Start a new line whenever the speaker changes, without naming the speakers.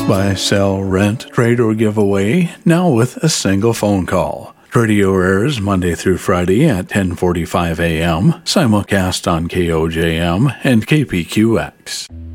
Buy, sell, rent, trade, or give away, now with a single phone call. Radio airs Monday through Friday at 10:45 a.m., simulcast on KOJM and KPQX.